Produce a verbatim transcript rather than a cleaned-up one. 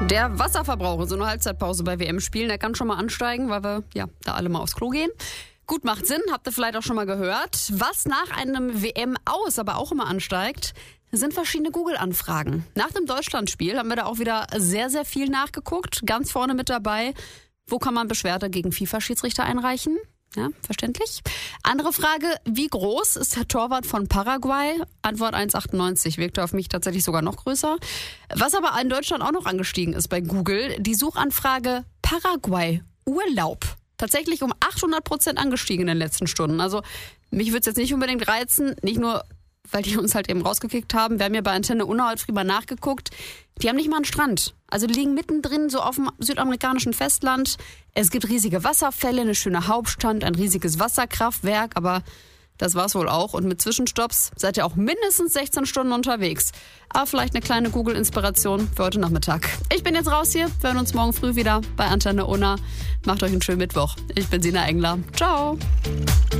Der Wasserverbrauch in so einer Halbzeitpause bei W M-Spielen, der kann schon mal ansteigen, weil wir ja da alle mal aufs Klo gehen. Gut, macht Sinn, habt ihr vielleicht auch schon mal gehört. Was nach einem W M-Aus aber auch immer ansteigt, sind verschiedene Google-Anfragen. Nach dem Deutschlandspiel haben wir da auch wieder sehr, sehr viel nachgeguckt. Ganz vorne mit dabei, wo kann man Beschwerde gegen FIFA-Schiedsrichter einreichen? Ja, verständlich. Andere Frage, wie groß ist der Torwart von Paraguay? Antwort eins Komma achtundneunzig, wirkte auf mich tatsächlich sogar noch größer. Was aber in Deutschland auch noch angestiegen ist bei Google, die Suchanfrage Paraguay Urlaub. Tatsächlich um achthundert Prozent angestiegen in den letzten Stunden. Also mich würde es jetzt nicht unbedingt reizen, nicht nur, weil die uns halt eben rausgekickt haben. Wir haben ja bei Antenne Unna heute früh mal nachgeguckt. Die haben nicht mal einen Strand. Also die liegen mittendrin so auf dem südamerikanischen Festland. Es gibt riesige Wasserfälle, eine schöne Hauptstadt, ein riesiges Wasserkraftwerk, aber das war's wohl auch. Und mit Zwischenstopps seid ihr auch mindestens sechzehn Stunden unterwegs. Aber vielleicht eine kleine Google-Inspiration für heute Nachmittag. Ich bin jetzt raus hier. Wir hören uns morgen früh wieder bei Antenne Unna. Macht euch einen schönen Mittwoch. Ich bin Sina Engler. Ciao.